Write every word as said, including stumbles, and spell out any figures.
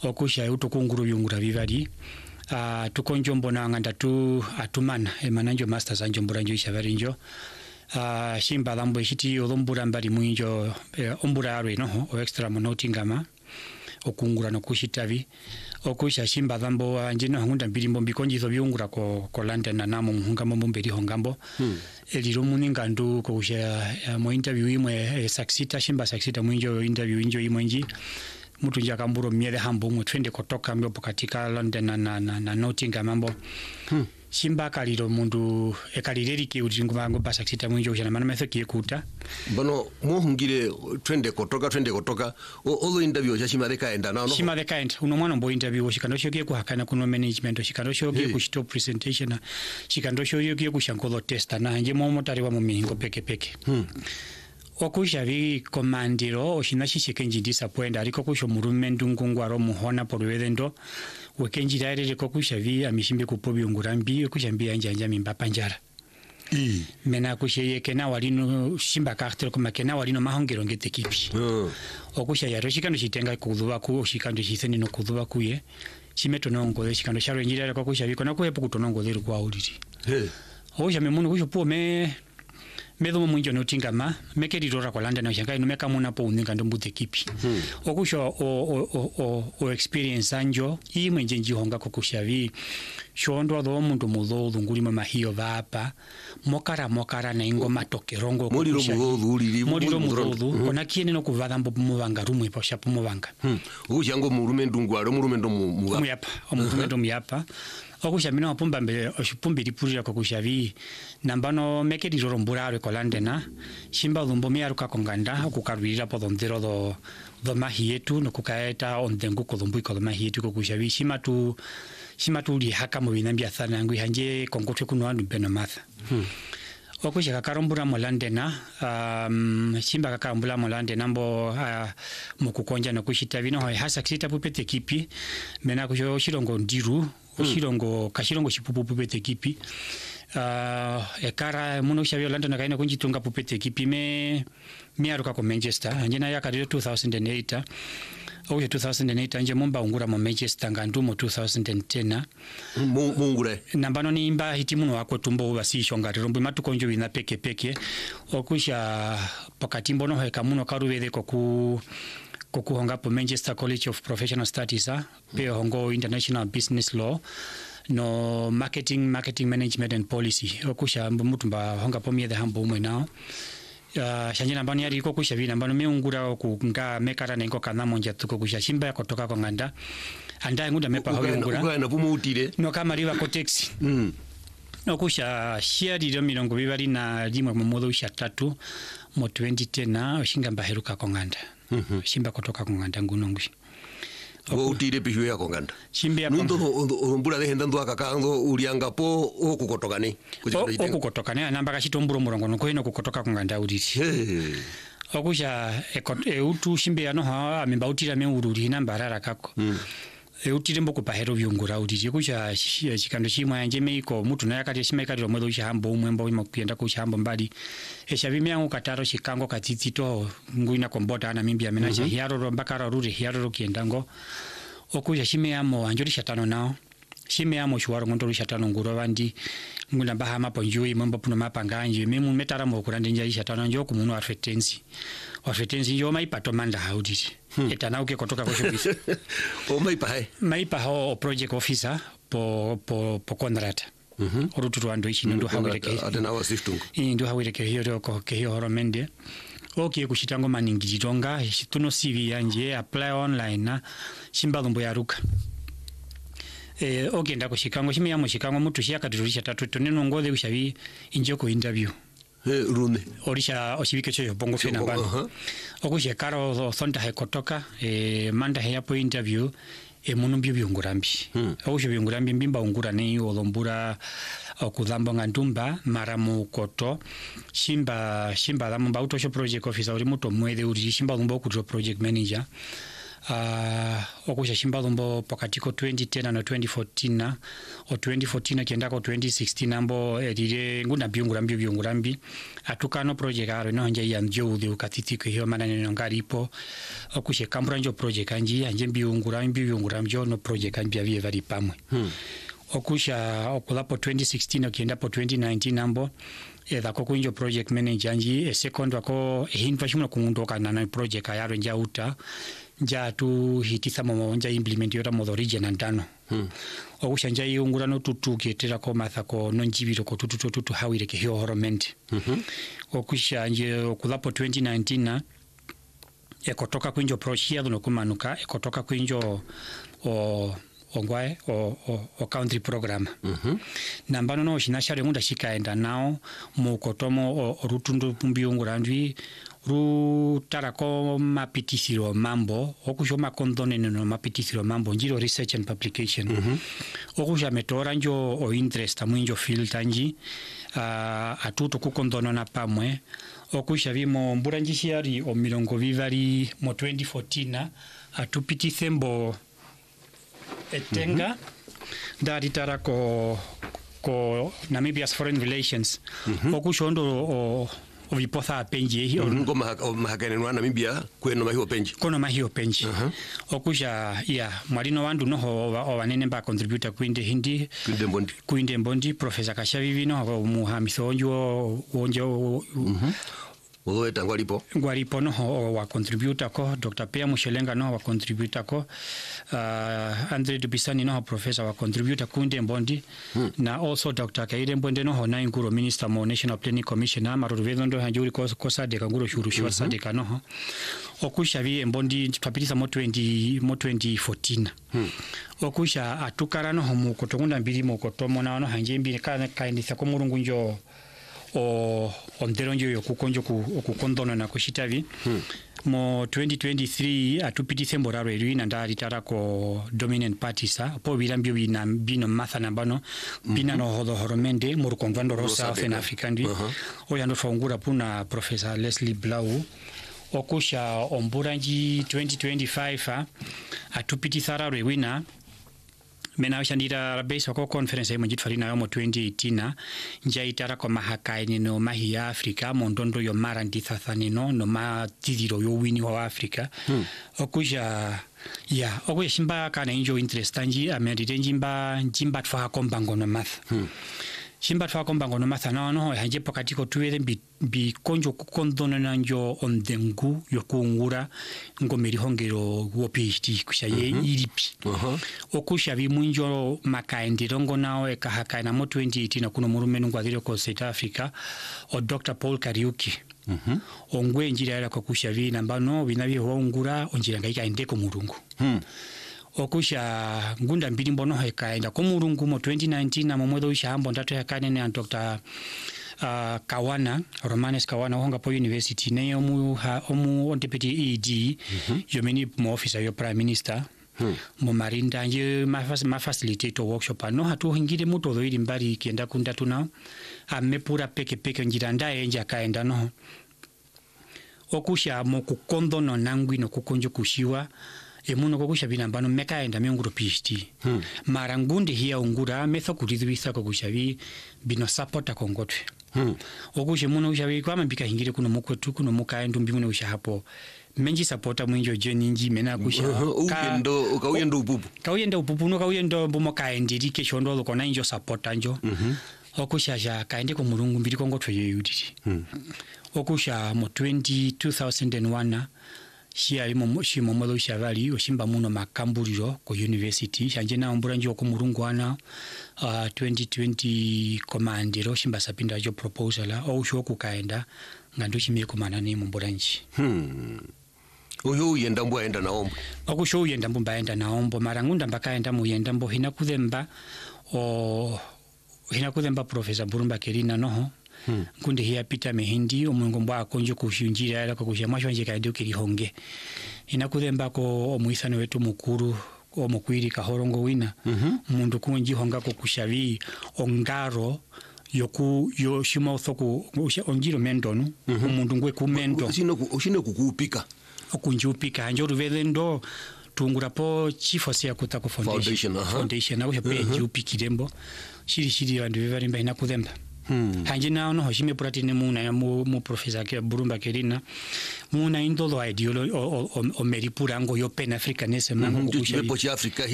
okusha utukunguru byungura bibali uh, tukonjombo na nganda tu atumana emananjo masters anjo mburanjo ishabarinjo uh, shimba lambo ishiti olombura mbali mwinjo eh, ombura arwe no o extra monotingama okungura no kushitavi okusha shimba lambo anjino hangunda mbili mbombi konjizo byungura ko ko London na namo muhungamo mbombeli hongambo hmm. eliro muninga ndu ko usha uh, mo interview imwe eh, saksita shimba saksita mwinjo interview injo imwenji mtu nja kamburo miele hambo mwe twende kutoka mbo katika London na na, na, na Nottingham mambo hmm. shimba kaliro mundu ekalireri ki utinguma ngo basa kita mwinjo ushana mana metho ki ekuta bono mo hungire twende kutoka twende kutoka olo interview ya shima deka enda na no shima deka enda uno mwana mbo interview shikando shoke ku hakana kuno management shikando shoke hey. ku stop presentation shikando shoke ku shankolo testa na nje mo motari wa mumingo peke peke hmm. okushavi komandiro oshinashi kenji disappoint ariko kusho murume ndungungwaro muhona porwelendo wekenji daire ko kushavi amishimbe kupobi ngurambi kushambi anja anja mimba panjara i mena kusheye kena walino shimba carte ko makena walino mahongero ngete kipi uh. okusha yaro shikando shitenga kuduba ku shikando shiseni no kuduba kuye chimeto nongo shikando sharo njira ko kushavi kona ko epo kutonongo leru kwa uliti he okusha memuno kusho po me medo mwinjo Nottingham mekerirora kwa London oshangai no meka muna po uninga ndombute kipi hmm. okusho o o o o experience anjo imwe njenji honga kokushavi shondo do mundu mudodo ngulimo mahio vapa mokara mokara na ingoma tokerongo muliro mudodo uliri muliro mudodo ona kiene no kuvada mbo muvanga rumwe po shapo muvanga hmm. ushango murume ndungwaro murume ndo mu muyapa omurume ndo muyapa okusha mina wapumba mbe oshipumbi lipurira kwa kushavi nambano meke riroro mburare kwa London shimba lumbo miaruka konganda okukarwirira po dondero do do mahi yetu no kukaeta ondengu ko lumbu ko mahi yetu ko kushavi shima tu shima tu li haka mu binambia sana ngui hanje kongotwe kuno andu beno matha hmm. okusha kakarombura mo London um shimba kakarombura mo London nambo uh, mukukonja no kushita bino hasa kisita pupete kipi mena kusho shirongo ndiru oshirongo kashirongo shipupu pupete kipi uh, ekara muno shavyo London kaina kunjitunga pupete kipi me miaruka ko Manchester anjena yakadire two thousand eight oje two thousand eight anje mumba ungura mo Manchester ngandumo two thousand ten mungure nambano ni imba hitimuno wako tumbo basisho ngatirombo matukonjo bina peke peke okusha pakati mbono heka muno karubere ko ku kokuhonga po Manchester College of Professional Studies ah mm. pe hongo International Business Law no marketing marketing management and policy okusha mutumba honga po miede hambo umwe nao uh, shanjina mbani yari ko kusha bina mbano meungura ku nga mekara nengo kana monja tuko kusha shimba kutoka kwa nganda anda ngunda mepa hawe ngura ugana pumutire no kama riva ko taxi mm. okusha share dio milongo bibali na limwe mu modo usha tatu mo twenty ten oshinga mbaheruka kwa nganda Mm-hmm. shimba kutoka konganda ngunongushi wo utire pisho ya konganda shimbe ya nundo ombura de henda ndo akakando ulianga po okukotokane okukotokane namba kashitomburo murongo no koino kukotoka konganda uriti hey. okusha e utu shimbe ya no ha amemba utira me ururi namba rara kako mm. e utire mboko pahero byungura uriti kusha chikando chimwe anje meiko mutu na yakati shima ikati romwedo ushambo umwembo imakuyenda kushambo mbali eshabi yangu kataro shikango katitito nguina kombota ana mimbi amenacha mm -hmm. hiaro rombakara ruri hiaro kiendango okuja shime yamo anjori shatano nao shime yamo shwaro ngondo shatano nguro bandi nguna bahama ponjui mambo puno mapanganje memu metara mo kurande nja shatano njo kumuno afetensi afetensi njo maipato manda hauditi hmm. etana uke kutoka kwa shobisa o maipa hai maipa ho project officer po po po contract mhm mm orutu ando ichi ndo hawireke adena wasiftungu ndo hawireke hiyo ko ke hiyo horomende okie kushitango maningijitonga tuno C V yanje apply online na shimbalombo yaruka eh okie ndako shikango shimi yamo shikango mutu shiyakatirulisha tatu toneno ngode ushavi injoko interview eh rune orisha oshibike cyo bongo fena bana uh -huh. okushe karo sonta he kotoka eh manda he yapo interview e munumbyo byungurambi hmm. okushe byungurambi mbimba ungura ne olombura okudhambo ngandumba maramu koto shimba shimba la mba utosho project officer uri muto mwede uri shimba lumba okutro project manager uh, okusha shimbalombo pakati ko twenty ten na twenty fourteen na o twenty fourteen akienda ko twenty sixteen ambo edire nguna byungurambi byungurambi atukano project aro no nje yanjo udi ukatiti ko hiyo manane no ngaripo okushe kambranjo project anji anje byungurambi byungurambi no project anji bya vari pamwe hmm. Okusha okulapo twenty sixteen akienda po twenty nineteen ambo eda ko kunjo project manager anji e second wako hinfa shimuna kundoka na project ayaro nja uta nja tu hitisa mo nja implement yota mo region antano hmm. Okusha nja yungura no tutu ketera ko matha ko nonjibiro ko tutu tutu tutu hawire ke hiyo horomenti mhm okusha nje okulapo twenty nineteen na ekotoka kunjo project no kumanuka ekotoka kunjo o ongwae o, o, o country program mhm nambano no shinashare ngunda shikaenda nao mukotomo o, o rutundu pumbiungurandwi ru tarako mapitisiro mambo okushoma kondone no mapitisiro mambo njiro research and publication mhm okusha metora njo o interest amwinjo field tanji uh, atuto kukondono na pamwe okusha vimo mburanjishari o milongo vivari mo twenty fourteen atupitisembo etenga mm-hmm. Dari tara ko ko Namibia's foreign relations mm-hmm. Okushondo o o vipotha penji hiyo ngoma mahakane no Namibia kweno mahio penji kono mahio penji uh-huh. Okusha ya marino wandu no ho wanene ba contributor kwinde hindi kwinde mbondi kwinde mbondi Professor Kashavivi no muhamisonjo wonjo mhm Owe tangwalipo ngwalipo no ho wa contributor ko Doctor Pia Mushelenga no wa contributor ko uh, Andre Dubisani no professor wa contributor kunde mbondi hmm. Na also Doctor Kaire Mbonde no ho na inguro minister mo National Planning Commission amaru vedondo hanjuri ko kosa de kanguro shuru shwa mm-hmm. Sadeka no ho okusha vi mbondi twapitisa mo twenty mo twenty fourteen hmm. Okusha atukara no ho mu kotongunda mbili mo kotomo na no hanje mbili ka kaindisa ko murungu njo o onderonjo yo kukonjo ku okukondono na kushitavi hmm. Mo twenty twenty-three atupitise mboraro eri na ndari tara ko dominant party sa po bilambio bina bino matha nambano mm-hmm. Bina no hodo horomende mu rukonvando ro South Africa ndi uh-huh. Oyando faungura puna Professor Leslie Blau okusha omburanji twenty twenty-five atupitisa raro wina mena ushandira base ko conference ya mjit farina yo mo twenty eighteen njaitara ko mahakaini no mahi Africa mondondo yo marandi thathani no no ma tidiro yo wini wa Africa hmm. Okuja ya okuya shimba kana injo interest anji amerite njimba njimba tfa kombango no math hmm. Shimba tfa kombango no math no no hanje pakati ko tuwele bi, bi konjo kukondono nanjo ondengu yokungura ngomeri hongero wo PhD kusha ye uh-huh. Iripi uh-huh. Okusha bimunjo makaendiro ngo nawo ekahaka na mo twenty eighteen kuno murumenu ngwadiro ko South Africa o Doctor Paul Kariuki mhm ongwe njira ya kokusha vina mbano binabi hongura onjira ngaika endeko murungu hmm. Okusha ngunda mbili mbono hekaenda ko murungu mo twenty nineteen na momwedo ishambo ndato yakane ne Doctor Uh, Kawana Romanes Kawana honga po university ne omu ha omu on deputy E D mm-hmm. Yomeni mo officer yo prime minister hmm. Mo marinda nje ma, ma facilitate workshop no hatu hingire muto doiri mbari kienda kunda tuna amepura peke peke njira ndaye nje akaenda no okusha mo kukondo no nangwi no kukonjo kushiwa emuno kokusha binambano mekaenda myonguro PhD hmm. Marangundi hiya ungura metho kulidhibisa kokusha bi bino support akongotwe hmm. Okusha muno ushabi kwa mambika hingire kuno mukwetu kuno mukaendu mbimune usha hapo menji supporta mwinjo jeni nji mena kusha uh, ka uyendo ukawuyendo upupu kawuyendo upupu no kawuyendo mbumo kaendiri keshondo lokona injo supporta njo mm-hmm. Okusha ja kaende ko mulungu mbiri kongotwe yeyuditi hmm. Okusha mo two thousand one Shia imo shimo modo shavali oshimba muno makambuliro ko university shanje na omburanji okumurungwana uh, twenty twenty commandiro shimba sapinda jo proposal au shoku kaenda ngando shimye komana ne mumburanji hmm oyo yenda mbo aenda naombo okusho yenda mbo baenda naombo marangunda mbakaenda mu yenda mbo hina kudemba o hina kudemba Professor Burumba Kerina noho Hmm. Kunde hiya pita mehindi omungo mbwa konjo kushinjira ala kokusha mwasho nje kaide ukirihonge inakudemba ko omuisano wetu mukuru o mukwiri kahorongo wina mm-hmm. Mundu kunji honga ko kushavi ongaro yoku yo shima uthoku onjiro mendonu mm-hmm. Mundu ngwe ku mendo ushine ushine kukupika okunjupika njo ruvedendo tungura po chifo sia kutako foundation Foundation, aha. foundation na uhepe Mhm. jupi kirembo shiri shiri bandu bevari mbaina kudemba Hmm. hanje na ono hoshime pratine muna ya mu, mu professor ke Burumba Kerina muna indolo ideolo o, o, o, o meripura ngo yo pan africanism nango Mhm. kukusha Chipo cha Afrika